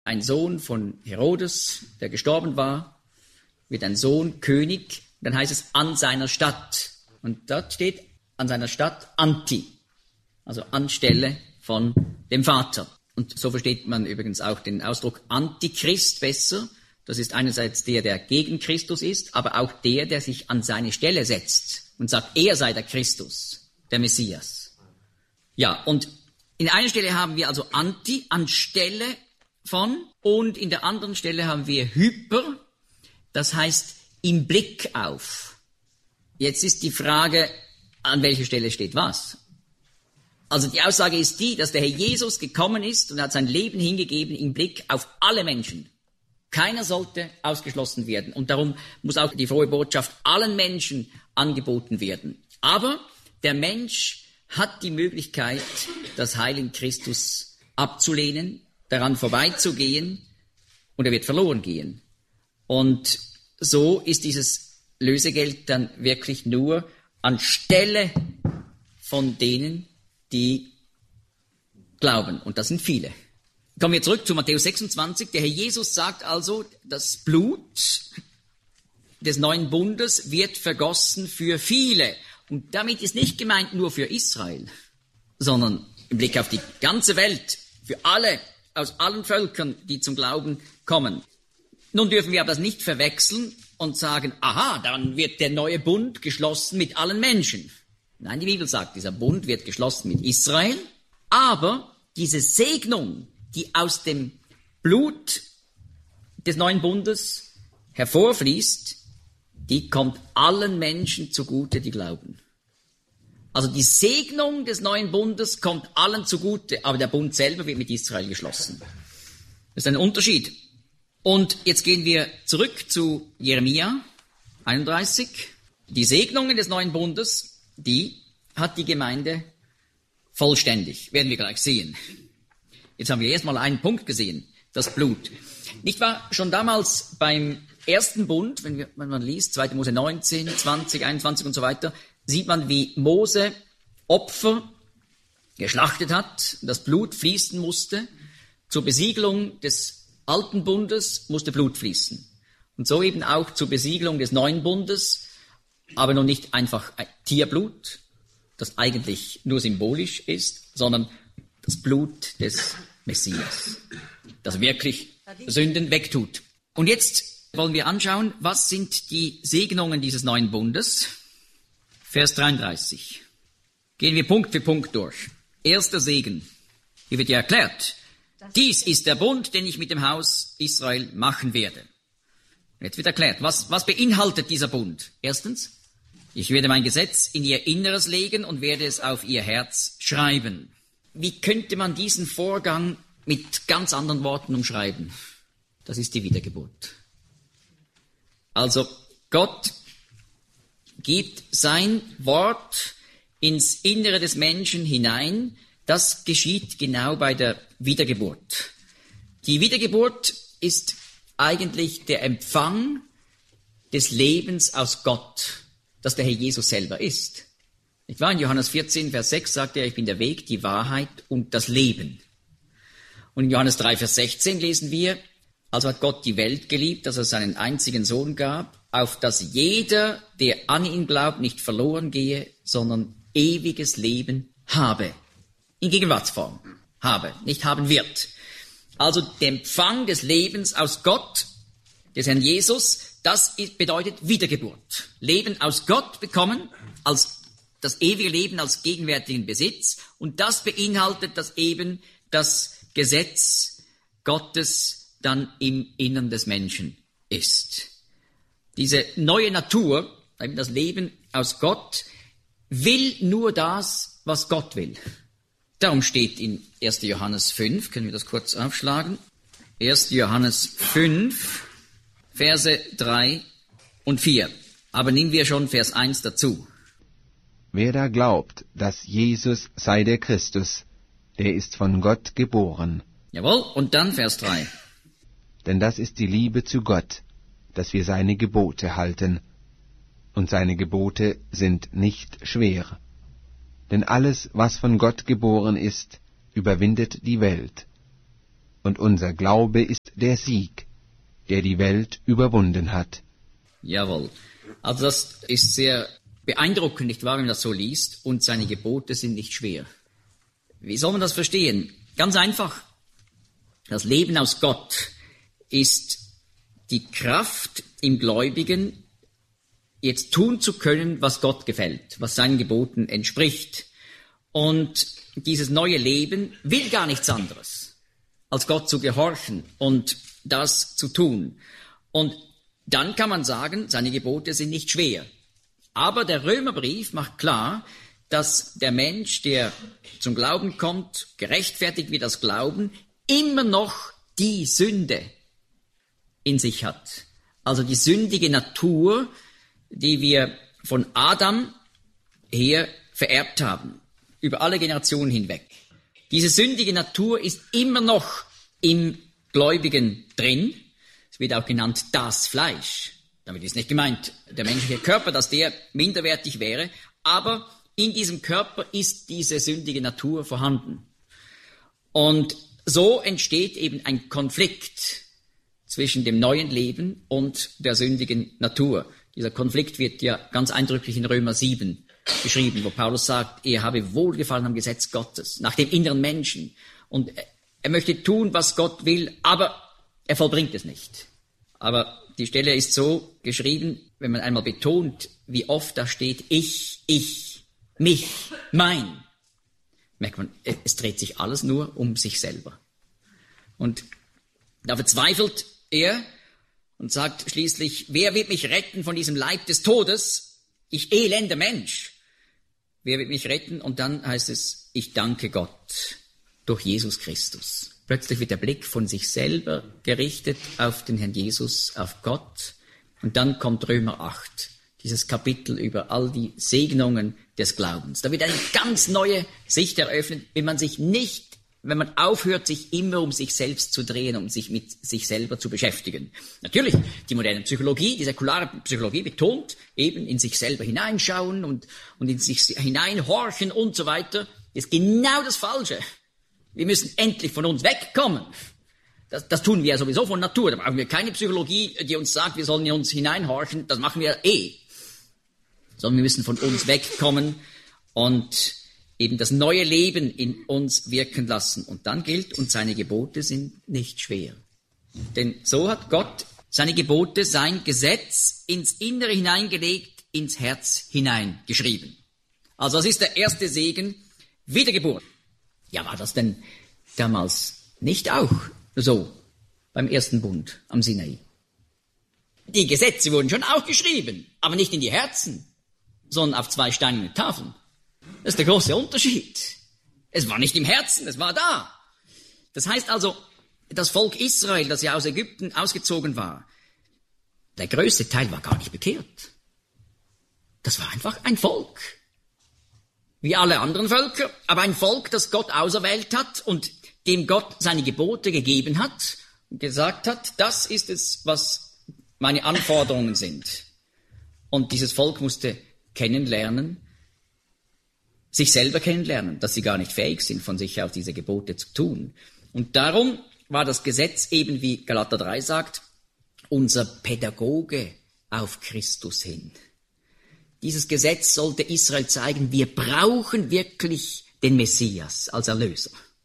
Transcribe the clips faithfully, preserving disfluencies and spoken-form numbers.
ein Sohn von Herodes, der gestorben war, wird ein Sohn König, dann heißt es an seiner Stadt. Und dort steht an seiner Stadt Anti, also anstelle von dem Vater. Und so versteht man übrigens auch den Ausdruck Antichrist besser. Das ist einerseits der, der gegen Christus ist, aber auch der, der sich an seine Stelle setzt und sagt, er sei der Christus, der Messias. Ja, und in einer Stelle haben wir also Anti, anstelle von, und in der anderen Stelle haben wir Hyper, das heißt im Blick auf. Jetzt ist die Frage, an welcher Stelle steht was? Also die Aussage ist die, dass der Herr Jesus gekommen ist und hat sein Leben hingegeben im Blick auf alle Menschen. Keiner sollte ausgeschlossen werden. Und darum muss auch die frohe Botschaft allen Menschen angeboten werden. Aber der Mensch hat die Möglichkeit, das Heil in Christus abzulehnen, daran vorbeizugehen, und er wird verloren gehen. Und so ist dieses Lösegeld dann wirklich nur anstelle von denen, die glauben. Und das sind viele. Kommen wir zurück zu Matthäus sechsundzwanzig. Der Herr Jesus sagt also, das Blut des neuen Bundes wird vergossen für viele. Und damit ist nicht gemeint nur für Israel, sondern im Blick auf die ganze Welt, für alle, aus allen Völkern, die zum Glauben kommen. Nun dürfen wir aber das nicht verwechseln und sagen, aha, dann wird der neue Bund geschlossen mit allen Menschen. Nein, die Bibel sagt, dieser Bund wird geschlossen mit Israel, aber diese Segnung, die aus dem Blut des neuen Bundes hervorfließt, die kommt allen Menschen zugute, die glauben. Also die Segnung des neuen Bundes kommt allen zugute, aber der Bund selber wird mit Israel geschlossen. Das ist ein Unterschied. Und jetzt gehen wir zurück zu Jeremia einunddreißig. Die Segnungen des neuen Bundes, die hat die Gemeinde vollständig, werden wir gleich sehen. Jetzt haben wir erstmal einen Punkt gesehen, das Blut. Nicht wahr? Schon damals beim ersten Bund, wenn, wir, wenn man liest, zweiter Mose neunzehn, zwanzig, einundzwanzig und so weiter, sieht man, wie Mose Opfer geschlachtet hat, das Blut fließen musste. Zur Besiegelung des alten Bundes musste Blut fließen. Und so eben auch zur Besiegelung des neuen Bundes, aber noch nicht einfach Tierblut, das eigentlich nur symbolisch ist, sondern das Blut des Messias, das wirklich Sünden wegtut. Und jetzt wollen wir anschauen, was sind die Segnungen dieses neuen Bundes? Vers dreiunddreißig. Gehen wir Punkt für Punkt durch. Erster Segen. Hier wird ja erklärt, dies ist der Bund, den ich mit dem Haus Israel machen werde. Jetzt wird erklärt, was, was beinhaltet dieser Bund? Erstens, ich werde mein Gesetz in ihr Inneres legen und werde es auf ihr Herz schreiben. Wie könnte man diesen Vorgang mit ganz anderen Worten umschreiben? Das ist die Wiedergeburt. Also Gott gibt sein Wort ins Innere des Menschen hinein. Das geschieht genau bei der Wiedergeburt. Die Wiedergeburt ist eigentlich der Empfang des Lebens aus Gott, das der Herr Jesus selber ist. Nicht wahr? In Johannes vierzehn, Vers sechs sagt er, ich bin der Weg, die Wahrheit und das Leben. Und in Johannes drei, Vers sechzehn lesen wir, also hat Gott die Welt geliebt, dass er seinen einzigen Sohn gab, auf dass jeder, der an ihn glaubt, nicht verloren gehe, sondern ewiges Leben habe. In Gegenwartsform. Habe, nicht haben wird. Also der Empfang des Lebens aus Gott, des Herrn Jesus, das bedeutet Wiedergeburt. Leben aus Gott bekommen, als das ewige Leben als gegenwärtigen Besitz. Und das beinhaltet, dass eben das Gesetz Gottes dann im Innern des Menschen ist. Diese neue Natur, das Leben aus Gott, will nur das, was Gott will. Darum steht in erster Johannes fünf, können wir das kurz aufschlagen, erster Johannes fünf, Verse drei und vier. Aber nehmen wir schon Vers eins dazu. Wer da glaubt, dass Jesus sei der Christus, der ist von Gott geboren. Jawohl, und dann Vers drei. Denn das ist die Liebe zu Gott, dass wir seine Gebote halten. Und seine Gebote sind nicht schwer. Denn alles, was von Gott geboren ist, überwindet die Welt. und unser Glaube ist der Sieg, der die Welt überwunden hat. Jawohl. Also das ist sehr beeindruckend, nicht wahr, wenn man das so liest, und seine Gebote sind nicht schwer. Wie soll man das verstehen? Ganz einfach. Das Leben aus Gott ist die Kraft im Gläubigen, jetzt tun zu können, was Gott gefällt, was seinen Geboten entspricht. Und dieses neue Leben will gar nichts anderes, als Gott zu gehorchen und das zu tun. Und dann kann man sagen, seine Gebote sind nicht schwer. Aber der Römerbrief macht klar, dass der Mensch, der zum Glauben kommt, gerechtfertigt wird das Glauben, immer noch die Sünde in sich hat. Also die sündige Natur, die wir von Adam her vererbt haben, über alle Generationen hinweg. Diese sündige Natur ist immer noch im Gläubigen drin. Es wird auch genannt das Fleisch. Damit ist nicht gemeint der menschliche Körper, dass der minderwertig wäre, aber in diesem Körper ist diese sündige Natur vorhanden. Und so entsteht eben ein Konflikt zwischen dem neuen Leben und der sündigen Natur. Dieser Konflikt wird ja ganz eindrücklich in Römer sieben beschrieben, wo Paulus sagt, er habe Wohlgefallen am Gesetz Gottes, nach dem inneren Menschen. Und er möchte tun, was Gott will, aber er vollbringt es nicht. Aber die Stelle ist so geschrieben, wenn man einmal betont, wie oft da steht, ich, ich, mich, mein, merkt man, es dreht sich alles nur um sich selber. Und da verzweifelt er und sagt schließlich, wer wird mich retten von diesem Leib des Todes? Ich elender Mensch. Wer wird mich retten? Und dann heißt es, ich danke Gott durch Jesus Christus. Plötzlich wird der Blick von sich selber gerichtet auf den Herrn Jesus, auf Gott. Und dann kommt Römer acht, dieses Kapitel über all die Segnungen des Glaubens. Da wird eine ganz neue Sicht eröffnet, wenn man sich nicht, wenn man aufhört, sich immer um sich selbst zu drehen, um sich mit sich selber zu beschäftigen. Natürlich, die moderne Psychologie, die säkulare Psychologie betont eben in sich selber hineinschauen und, und in sich hineinhorchen und so weiter. Das ist genau das Falsche. Wir müssen endlich von uns wegkommen. Das, das tun wir ja sowieso von Natur. Da brauchen wir keine Psychologie, die uns sagt, wir sollen in uns hineinhorchen. Das machen wir eh. Sondern wir müssen von uns wegkommen und eben das neue Leben in uns wirken lassen. Und dann gilt, und seine Gebote sind nicht schwer. Denn so hat Gott seine Gebote, sein Gesetz ins Innere hineingelegt, ins Herz hineingeschrieben. Also das ist der erste Segen, Wiedergeburt. Ja, war das denn damals nicht auch so beim ersten Bund am Sinai? Die Gesetze wurden schon auch geschrieben, aber nicht in die Herzen, sondern auf zwei steinerne Tafeln. Das ist der große Unterschied. Es war nicht im Herzen, es war da. Das heißt also, das Volk Israel, das ja aus Ägypten ausgezogen war, der größte Teil war gar nicht bekehrt. Das war einfach ein Volk. Wie alle anderen Völker, aber ein Volk, das Gott auserwählt hat und dem Gott seine Gebote gegeben hat und gesagt hat, das ist es, was meine Anforderungen sind. Und dieses Volk musste kennenlernen, sich selber kennenlernen, dass sie gar nicht fähig sind, von sich aus diese Gebote zu tun. Und darum war das Gesetz eben, wie Galater drei sagt, unser Pädagoge auf Christus hin. Dieses Gesetz sollte Israel zeigen, wir brauchen wirklich den Messias als Erlöser.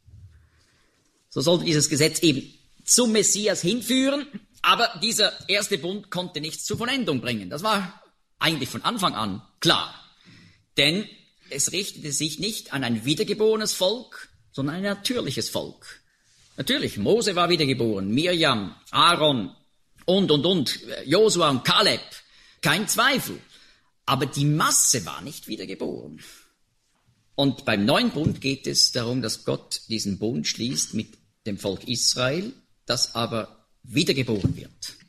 So sollte dieses Gesetz eben zum Messias hinführen, aber dieser erste Bund konnte nichts zur Vollendung bringen. Das war eigentlich von Anfang an klar. Denn es richtete sich nicht an ein wiedergeborenes Volk, sondern ein natürliches Volk. Natürlich, Mose war wiedergeboren, Mirjam, Aaron und, und, und, Josua und Kaleb, kein Zweifel. Aber die Masse war nicht wiedergeboren. Und beim neuen Bund geht es darum, dass Gott diesen Bund schließt mit dem Volk Israel, das aber wiedergeboren wird.